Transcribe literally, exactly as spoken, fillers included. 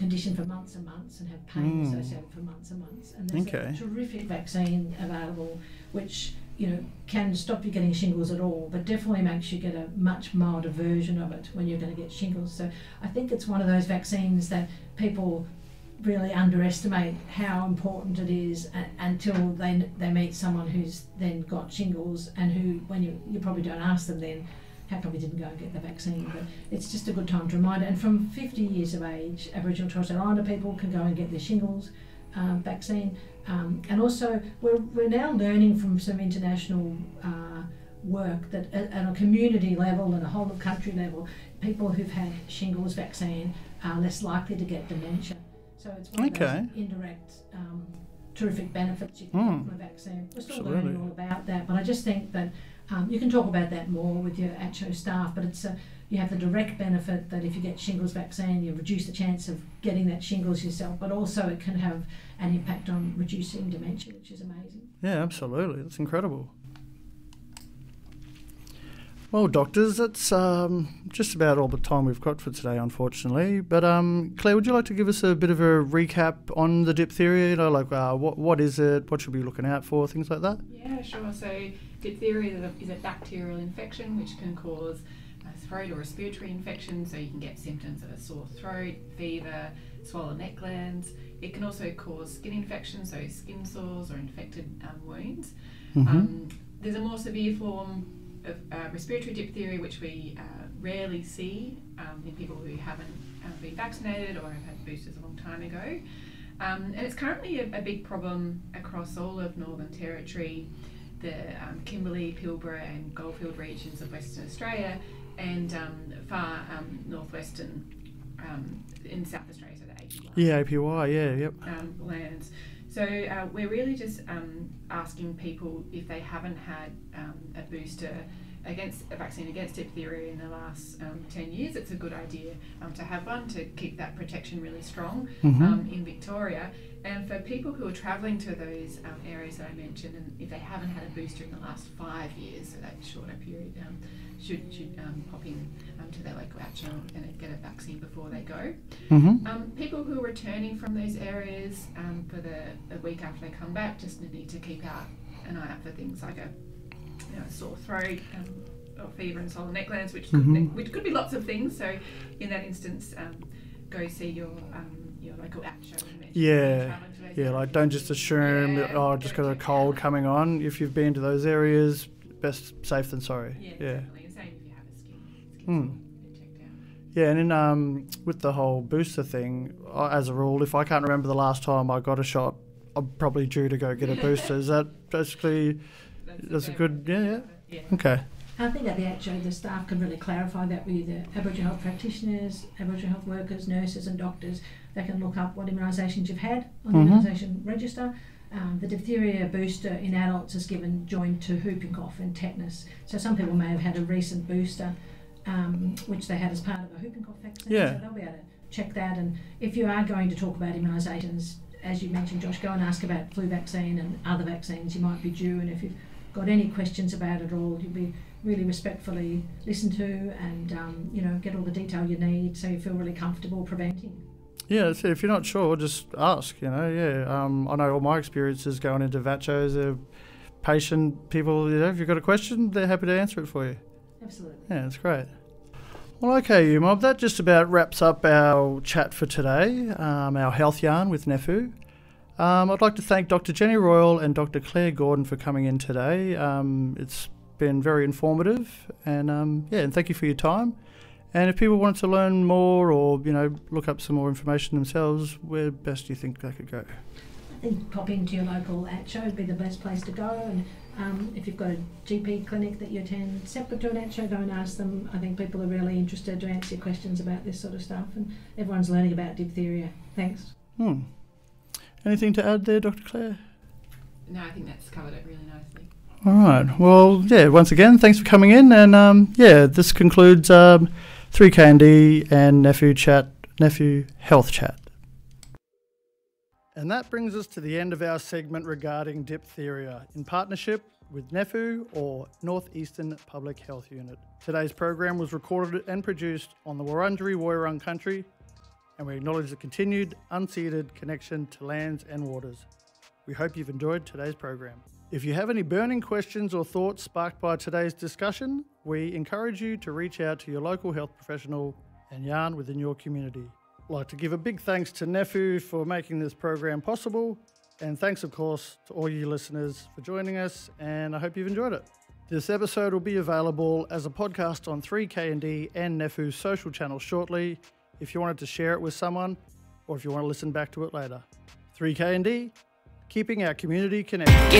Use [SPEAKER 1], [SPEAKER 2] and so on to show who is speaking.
[SPEAKER 1] condition for months and months and have pain
[SPEAKER 2] Mm.
[SPEAKER 1] associated for months and months. And there's
[SPEAKER 2] Okay.
[SPEAKER 1] a terrific vaccine available which, you know, can stop you getting shingles at all, but definitely makes you get a much milder version of it when you're going to get shingles. So I think it's one of those vaccines that people really underestimate how important it is a- until they they meet someone who's then got shingles, and who, when you you probably don't ask them then, how come you didn't go and get the vaccine? But it's just a good time to remind it. And from fifty years of age, Aboriginal and Torres Strait Islander people can go and get their shingles um, vaccine. Um, and also, we're, we're now learning from some international uh, work that at, at a community level and a whole of country level, people who've had shingles vaccine are less likely to get dementia. So it's one
[SPEAKER 2] Okay.
[SPEAKER 1] of those indirect um, terrific benefits you can
[SPEAKER 2] Mm.
[SPEAKER 1] get from a vaccine. We're still
[SPEAKER 2] Absolutely.
[SPEAKER 1] learning all about that, but I just think that um, you can talk about that more with your A C H O staff, but it's a, you have the direct benefit that if you get shingles vaccine, you reduce the chance of getting that shingles yourself, but also it can have an impact on reducing dementia, which is amazing.
[SPEAKER 2] Yeah, absolutely. That's incredible. Well, doctors, that's um, just about all the time we've got for today, unfortunately. But um, Claire, would you like to give us a bit of a recap on the diphtheria? You know, like uh, what what is it? What should we be looking out for? Things like that.
[SPEAKER 3] Yeah, sure. So diphtheria is a, is a bacterial infection which can cause a throat or respiratory infection. So you can get symptoms of a sore throat, fever, swollen neck glands. It can also cause skin infections, so skin sores or infected um, wounds.
[SPEAKER 2] Mm-hmm.
[SPEAKER 3] Um, there's a more severe form of uh, respiratory diphtheria, which we uh, rarely see um, in people who haven't uh, been vaccinated or have had boosters a long time ago. Um, and it's currently a, a big problem across all of Northern Territory, the um, Kimberley, Pilbara and Goldfield regions of Western Australia, and um, far um, northwestern um, in South Australia, so the A P Y.
[SPEAKER 2] Yeah, A P Y. Yeah, yep.
[SPEAKER 3] Um, lands. So uh, we're really just um, asking people if they haven't had um, a booster against a vaccine against diphtheria in the last um, ten years, it's a good idea um, to have one to keep that protection really strong
[SPEAKER 2] Mhm.
[SPEAKER 3] um, in Victoria. And for people who are travelling to those um, areas that I mentioned, and if they haven't had a booster in the last five years, so that shorter period, um, should should um, pop in um, to their local A C H O and get a vaccine before they go.
[SPEAKER 2] Mm-hmm.
[SPEAKER 3] Um, people who are returning from those areas um, for the a week after they come back just need to keep out an eye out for things like a you know, sore throat um, or fever and swollen neck glands, which could
[SPEAKER 2] Mhm.
[SPEAKER 3] which could be lots of things. So in that instance, um, go see your um, your local A C H O. and mention
[SPEAKER 2] Yeah.
[SPEAKER 3] that you're travelling to those
[SPEAKER 2] Yeah,
[SPEAKER 3] areas.
[SPEAKER 2] like don't just assume that,
[SPEAKER 3] Yeah,
[SPEAKER 2] oh, I just got a
[SPEAKER 3] check it
[SPEAKER 2] cold
[SPEAKER 3] out.
[SPEAKER 2] coming on. If you've been to those areas, best safe than sorry.
[SPEAKER 3] Yeah,
[SPEAKER 2] Yeah.
[SPEAKER 3] definitely. And same if you have a skin, skin
[SPEAKER 2] Hmm.
[SPEAKER 3] sore, get checked out.
[SPEAKER 2] Yeah, and in, um, with the whole booster thing, I- as a rule, if I can't remember the last time I got a shot, I'm probably due to go get a booster. Is that basically, that's a
[SPEAKER 3] fair
[SPEAKER 2] good,
[SPEAKER 3] one.
[SPEAKER 2] yeah, yeah.
[SPEAKER 3] Yeah.
[SPEAKER 2] Okay.
[SPEAKER 1] I think at the A C H O, the staff can really clarify that with the Aboriginal health practitioners, Aboriginal health workers, nurses and doctors. They can look up what immunisations you've had on the
[SPEAKER 2] Mhm.
[SPEAKER 1] immunisation register. Um, the diphtheria booster in adults is given joined to whooping cough and tetanus. So some people may have had a recent booster, um, which they had as part of a whooping cough vaccine.
[SPEAKER 2] Yeah.
[SPEAKER 1] So they'll be able to check that. And if you are going to talk about immunisations, as you mentioned, Josh, go and ask about flu vaccine and other vaccines you might be due. And if you've got any questions about it all, you'll be really respectfully listened to and um, you know, get all the detail you need so you feel really comfortable preventing.
[SPEAKER 2] Yeah, that's it. If you're not sure, just ask, you know, yeah. Um, I know all my experiences going into vachos are patient people, you know, if you've got a question, they're happy to answer it for you.
[SPEAKER 1] Absolutely.
[SPEAKER 2] Yeah, that's great. Well, okay, you mob, that just about wraps up our chat for today, um, our health yarn with Nefu. Um, I'd like to thank Doctor Jenny Royal and Doctor Claire Gordon for coming in today. Um, it's been very informative, and um, yeah, and thank you for your time. And if people wanted to learn more or, you know, look up some more information themselves, where best do you think they could go?
[SPEAKER 1] I think pop into your local A C H O would be the best place to go, and um, if you've got a G P clinic that you attend separate to an A C H O, go and ask them. I think people are really interested to answer your questions about this sort of stuff, and everyone's learning about diphtheria. Thanks.
[SPEAKER 2] Hmm. Anything to add there, Doctor Claire?
[SPEAKER 3] No, I think that's covered it really nicely.
[SPEAKER 2] All right. Well, yeah, once again, thanks for coming in. And, um, yeah, this concludes um, three K and D and Nephew Chat, Nephew Health Chat. And that brings us to the end of our segment regarding diphtheria in partnership with Nephew or Northeastern Public Health Unit. Today's program was recorded and produced on the Wurundjeri Woiwurrung country and we acknowledge the continued unceded connection to lands and waters. We hope you've enjoyed today's program. If you have any burning questions or thoughts sparked by today's discussion, we encourage you to reach out to your local health professional and yarn within your community. I'd like to give a big thanks to Nephew for making this program possible, and thanks of course to all you listeners for joining us, and I hope you've enjoyed it. This episode will be available as a podcast on three K N D and Nephu's social channels shortly if you wanted to share it with someone or if you want to listen back to it later. three K N D, keeping our community connected.